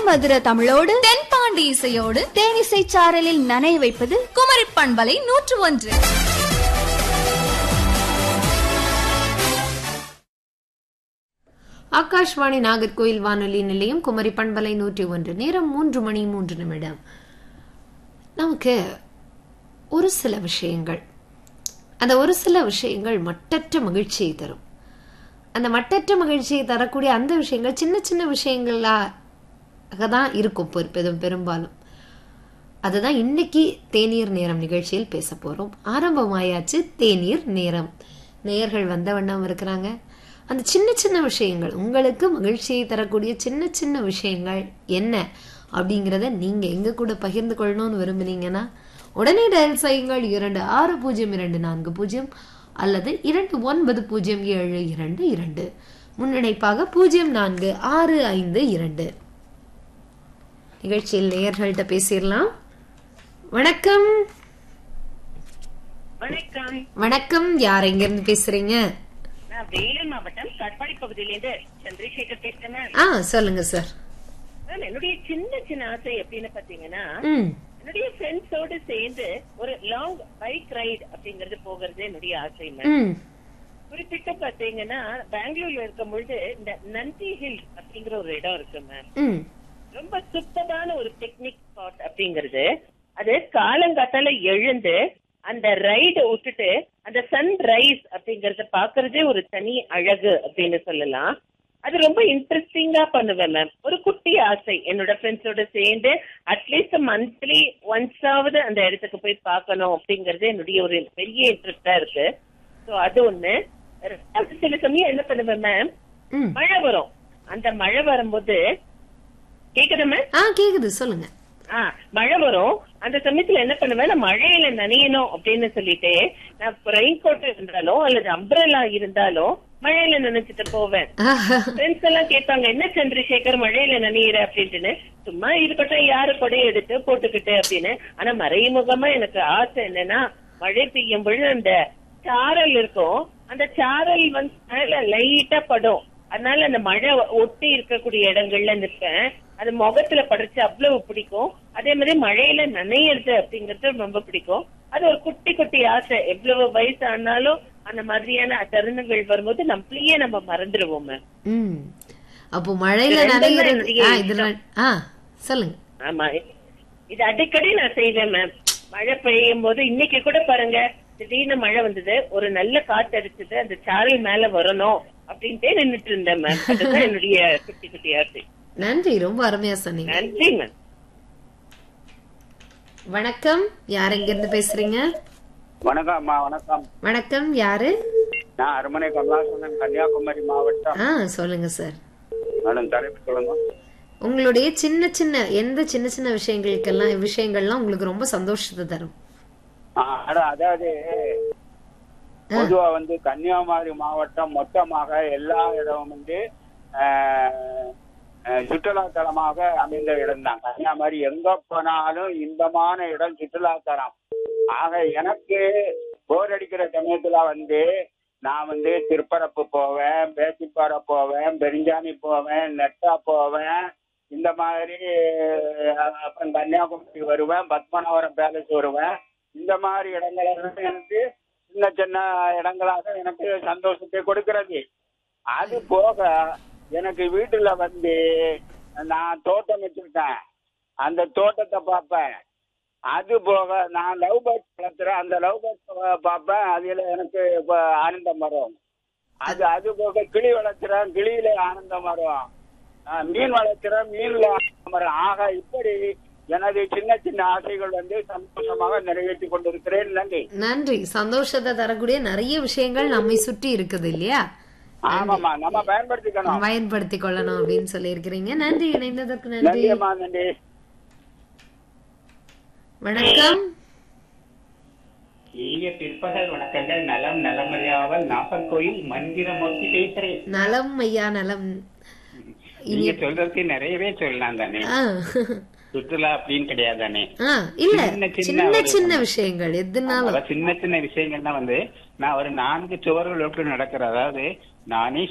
மதுர தமிழோடு தென்பாண்டி இசையோடு தேனிசை சாரலில் நனைய வைப்பது குமரி பண்பலை 101. ஆகாஷ்வாணி நாகர்கோயில் வானொலி நிலையம் குமரி பண்பலை 101. நேரம் 3:03. நமக்கு ஒரு சில விஷயங்கள், அந்த ஒரு சில விஷயங்கள் மட்டற்ற மகிழ்ச்சியை தரும். அந்த மட்டற்ற மகிழ்ச்சியை தரக்கூடிய அந்த விஷயங்கள் சின்ன சின்ன விஷயங்களாக தான் இருக்கும் பெரும்பாலும். அதுதான் இன்னைக்கு தேநீர் நேரம் நிகழ்ச்சியில் பேச போறோம். ஆரம்பமாயாச்சு தேநீர் நேரம். நேயர்கள் வந்த வண்ணம் இருக்கிறாங்க. அந்த சின்ன சின்ன விஷயங்கள், உங்களுக்கு மகிழ்ச்சியை தரக்கூடிய சின்ன சின்ன விஷயங்கள் என்ன அப்படிங்கிறத நீங்க எங்க கூட பகிர்ந்து கொள்ளணும்னு விரும்புனீங்கன்னா உடனே டயல் செய்யுங்கள் 200240 அல்லது 290722. முன்னிணைப்பாக 0465. நிகழ்ச்சியில் நேயர்கள்ட்ட பேசிடலாம். வணக்கம். வணக்கம். வணக்கம். யார் எங்க இருந்து பேசுறீங்க? நான் வேலூர் மாவட்டம் கட்பாடி பகுதியிலிருந்து சந்திரசேகர் பேசுறேன். சொல்லுங்க சார். என்னுடைய சின்ன சின்ன ஆசை எப்படின்னு பாத்தீங்கன்னா, என்னுடைய ஃப்ரெண்ட்ஸோடு சேர்ந்து ஒரு லாங் பைக் ரைட் அப்படிங்கறது போகிறது என்னுடைய ஆசை. குறிப்பிட்ட பாத்தீங்கன்னா பெங்களூர்ல இருக்கும் பொழுது இந்த நந்தி ஹில்ஸ் அப்படிங்கிற ஒரு இடம் இருக்கு மேம். ரொம்ப சூப்பரான ஒரு பிக்னிக் ஸ்பாட் அப்படிங்கறது. அது காலங்காத்தால எழுந்து அந்த ரைடு விட்டுட்டு அந்த சன் ரைஸ் அப்படிங்கறத பாக்குறதே ஒரு தனி அழகு அப்படின்னு சொல்லலாம். அது ரொம்ப இன்ட்ரெஸ்டிங்கா பண்ணுவேன் மேம். ஒரு குட்டி ஆசை, என்னோட ஃப்ரெண்ட்ஸோட சேர்ந்து அட்லீஸ்ட் மந்த்லி ஒன்ஸாவது அந்த இடத்துக்கு போய் பார்க்கணும் அப்படிங்கறது என்னுடைய ஒரு பெரிய இன்ட்ரெஸ்டா இருக்கு. சோ அது ஒண்ணு. சில சமயம் என்ன பண்ணுவேன் மேம், மழை வரும். அந்த மழை வரும்போது கேக்குது மேம்? கேக்குது, சொல்லுங்க. மழை வரும். அந்த சமயத்துல என்ன பண்ணுவேன், நான் மழையில நனையணும் அப்படின்னு சொல்லிட்டு நான் ரெயின் கோட் இருந்தாலும் அல்லது அம்ப்ரெல்லா இருந்தாலும் மழையில நினைச்சிட்டு போவேன். ஃப்ரெண்ட்ஸ் எல்லாம் கேட்பாங்க, என்ன சந்திரசேகர் மழையில நனையிற அப்படின்ட்டு. சும்மா இருக்கட்டும், யாரு கொடையை எடுத்து போட்டுக்கிட்டு அப்படின்னு. ஆனா மறைமுகமா எனக்கு ஆசை என்னன்னா, மழை பெய்யும் பொழுது அந்த சாரல் இருக்கும், அந்த சாரல் வந்து மேல லைட்டா படும். அதனால அந்த மழை ஒட்டி இருக்கக்கூடிய இடங்கள்ல நிற்பேன். அது முகத்துல படைச்சு அவ்வளவு பிடிக்கும். அதே மாதிரி மழையில நனையிறது அப்படிங்கறது ரொம்ப பிடிக்கும். அது ஒரு குட்டி குட்டி ஆசை. எவ்வளவு வயசு ஆனாலும் அந்த மாதிரியான தருணங்கள் வரும்போது நம்மளையே நம்ம மறந்துடுவோம். அப்போ மழையில நனையிறது சொல்லுங்க. ஆமா, இது அடிக்கடி நான் செய்வேன் மேம். மழை பெய்யும் போது இன்னைக்கு கூட பாருங்க, திடீர்னு மழை வந்தது, ஒரு நல்ல காத்து அடிச்சது, அந்த சாரல் மேல வரணும் அப்படின்ட்டே நின்னுட்டு இருந்தேன் மேம். அதுதான் என்னுடைய குட்டி குட்டி ஆசை. நன்றி, ரொம்ப அருமையா சொன்னீங்க. நன்றி மேம். வணக்கம். யார் எங்க இருந்து பேசுறீங்க? வணக்கம் அம்மா. வணக்கம். வணக்கம். யாரு? நான் அரண்மனை கமலாசனன், கன்னியாகுமரி மாவட்டம். சொல்லுங்க சார். மேடம், தலைப்பு சொல்லுங்க. உங்களுடைய சின்ன சின்ன சின்ன சின்ன விஷயங்கள்லாம் உங்களுக்கு ரொம்ப சந்தோஷத்தை தரும். அதாவது பொதுவா வந்து கன்னியாகுமரி மாவட்டம் மொத்தமாக எல்லா இடமும் வந்து சுற்றுலா தலமாக அமைந்த இடம் தான். கன்னியாகுமரி எங்க போனாலும் இன்பமான இடம், சுற்றுலா தலம். ஆக எனக்கு போர் அடிக்கிற சமயத்துல வந்து நான் வந்து திருப்பரப்பு போவேன், பேச்சிப்பாறை போவேன், பெருஞ்சாணி போவேன், நெட்டா போவேன். இந்த மாதிரி அப்புறம் கன்னியாகுமரி வருவேன், பத்மநாபபுரம் பேலஸ் வருவேன். இந்த மாதிரி இடங்களெல்லாம் எனக்கு சின்ன சின்ன இடங்களாக எனக்கு சந்தோஷத்தை கொடுக்கிறது. அது போக எனக்கு வீட்டுல வந்து நான் தோட்டம் வச்சிருக்கேன், அந்த தோட்டத்தை பார்ப்பேன். அது போக நான் லவ் பேர்ட்ஸ் வளர்த்துறேன், அந்த லவ் பேர்ட்ஸ் பார்ப்பேன். அதுல எனக்கு ஆனந்தம் வரும். அது போக கிளி வளர்த்துறேன், கிளியில ஆனந்தம் வரும். மீன் வளர்த்துறேன், மீன்ல ஆனந்தம் வரும். ஆக இப்படி எனது சின்ன சின்ன ஆசைகள் வந்து சந்தோஷமாக நிறைவேற்றி கொண்டிருக்கிறேன். நன்றி. நன்றி. சந்தோஷத்தை தரக்கூடிய நிறைய விஷயங்கள் நம்மை சுற்றி இருக்குது இல்லையா? ஆமாமா, நம்ம பயன்படுத்திக் கொள்ளணும் அப்படின்னு சொல்லி இருக்கிறீங்க. நன்றி, இணைந்ததற்கு நன்றி. நன்றி. வணக்கம். பிற்பகல் வணக்கங்கள். நலம் நலமறியாமல் நாகர்கோயில் மந்திரமூர்த்தி பேசுறேன். நலம் ஐயா, நலம். நீங்க சொல்றதுக்கு நிறையவே சொல்லலாம் தானே, சுற்றுலா அப்படின்னு கிடையாது தானே. இல்ல, சின்ன சின்ன விஷயங்கள் எதுனாலும் சின்ன சின்ன விஷயங்கள்னா வந்து நான் ஒரு 4 சுவர்களுக்கு நடக்கிற, அதாவது நானே